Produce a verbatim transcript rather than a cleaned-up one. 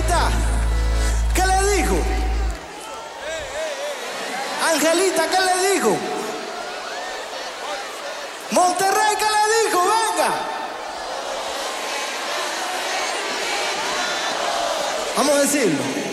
Angelita, ¿qué le dijo? Angelita, ¿qué le dijo? Monterrey, ¿qué le dijo? Venga. Vamos a decirlo.